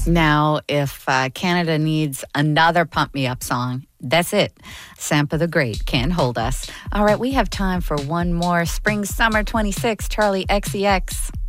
Now, if Canada needs another Pump Me Up song, that's it. Sampa the Great, Can't Hold Us. All right, we have time for one more. Spring Summer 26, Charlie XCX.